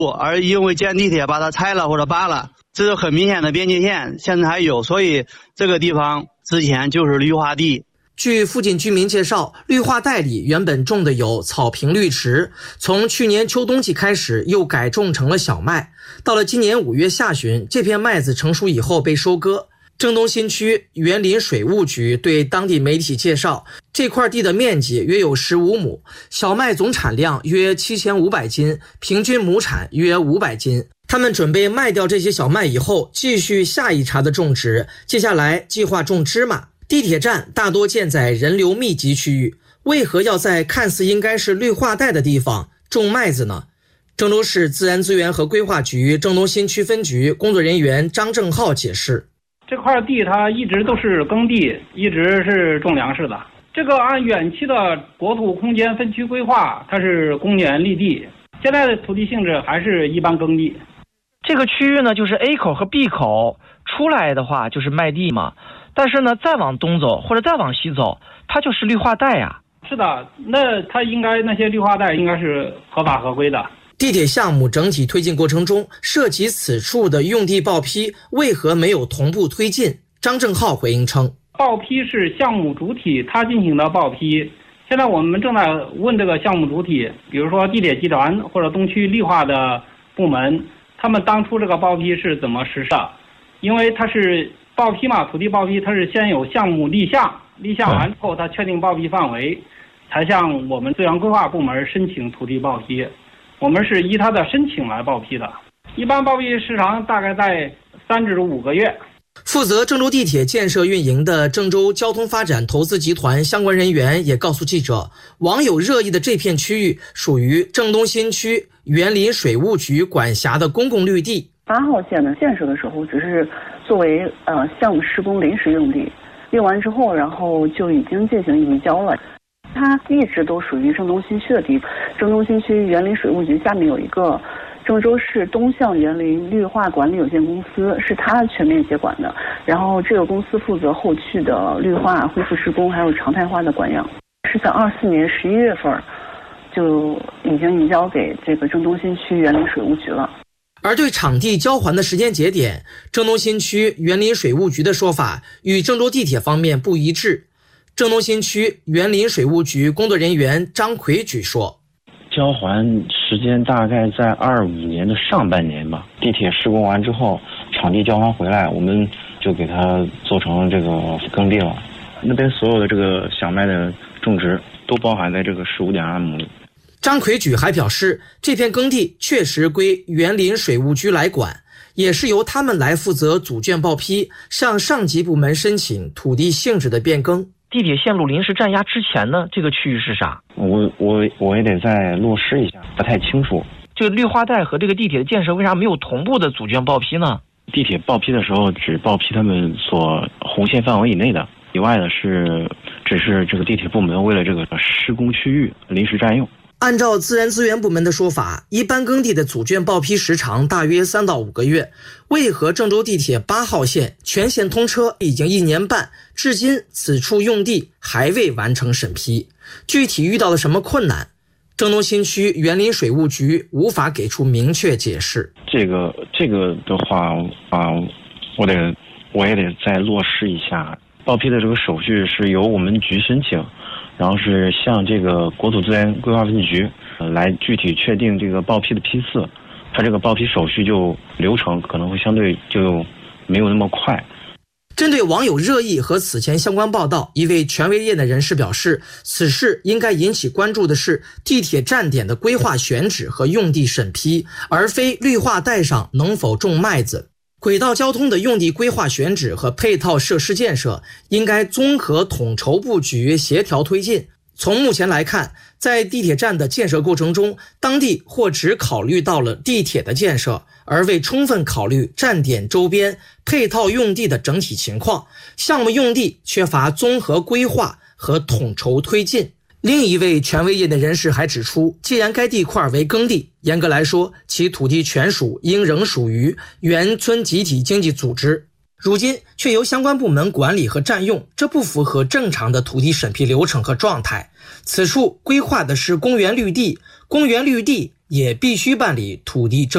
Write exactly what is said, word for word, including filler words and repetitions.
而因为建地铁把它拆了或者扒了，这是很明显的边界线，现在还有，所以这个地方之前就是绿化地。 据附近居民介绍，绿化带里原本种的有草坪绿植，从去年秋冬季开始又改种成了小麦。到了今年五月下旬，这片麦子成熟以后被收割。郑东新区园林水务局对当地媒体介绍，这块地的面积约有十五亩，小麦总产量约七千五百斤，平均亩产约五百斤。他们准备卖掉这些小麦以后，继续下一茬的种植，接下来计划种芝麻。地铁站大多建在人流密集区域，为何要在看似应该是绿化带的地方种麦子呢？郑州市自然资源和规划局郑东新区分局工作人员张正浩解释， 这块地它一直都是耕地，一直是种粮食的。这个按远期的国土空间分区规划，它是公园绿地，现在的土地性质还是一般耕地。 这个区域呢，就是 A 口和 B 口出来的话就是麦地嘛，但是呢，再往东走或者再往西走，它就是绿化带呀。 是的，那它应该那些绿化带应该是合法合规的。 地铁项目整体推进过程中，涉及此处的用地报批为何没有同步推进？张正浩回应称， 报批是项目主体他进行的报批，现在我们正在问这个项目主体，比如说地铁集团或者东区绿化的部门，他们当初这个报批是怎么实施的？因为它是报批嘛，土地报批它是先有项目立项，立项完之后它确定报批范围，才向我们资源规划部门申请土地报批。我们是依他的申请来报批的，一般报批时长大概在三至五个月。 负责郑州地铁建设运营的郑州交通发展投资集团相关人员也告诉记者，网友热议的这片区域属于郑东新区园林水务局管辖的公共绿地。 八号线的建设的时候只是作为呃项目施工临时用地，用完之后然后就已经进行移交了。它一直都属于郑东新区的地，郑东新区园林水务局下面有一个郑州市东向园林绿化管理有限公司，是它全面接管的，然后这个公司负责后续的绿化恢复施工还有常态化的管养，是在二四年十一月份就已经移交给这个郑东新区园林水务局了。 而对场地交还的时间节点，郑东新区园林水务局的说法与郑州地铁方面不一致。郑东新区园林水务局工作人员张奎举说， 交还时间大概在二五年的上半年吧，地铁施工完之后，场地交还回来，我们就给它做成这个耕地了。那边所有的这个小麦的种植都包含在这个十五点二亩里。 张奎举还表示，这片耕地确实归园林水务局来管，也是由他们来负责组卷报批，向上级部门申请土地性质的变更。 地铁线路临时占压之前呢，这个区域是啥？ 我我我也得再落实一下，不太清楚。 这个绿化带和这个地铁的建设为啥没有同步的组卷报批呢？ 地铁报批的时候只报批他们所红线范围以内的，以外的是只是这个地铁部门为了这个施工区域临时占用。 按照自然资源部门的说法，一般耕地的组卷报批时长大约三到五个月。为何郑州地铁八号线全线通车已经一年半，至今此处用地还未完成审批？具体遇到了什么困难？郑东新区园林水务局无法给出明确解释。 这个这个的话啊，我得我也得再落实一下。报批的这个手续是由我们局申请，然后是向这个国土资源规划分局来具体确定这个报批的批次，它这个报批手续就流程可能会相对就没有那么快。 针对网友热议和此前相关报道，一位权威业内人士表示，此事应该引起关注的是地铁站点的规划选址和用地审批，而非绿化带上能否种麦子。轨道交通的用地规划选址和配套设施建设应该综合统筹布局，协调推进。从目前来看，在地铁站的建设过程中，当地或只考虑到了地铁的建设，而未充分考虑站点周边配套用地的整体情况，项目用地缺乏综合规划和统筹推进。另一位权威业内人士还指出，既然该地块为耕地，严格来说，其土地权属应仍属于原村集体经济组织，如今却由相关部门管理和占用，这不符合正常的土地审批流程和状态。此处规划的是公园绿地，公园绿地也必须办理土地征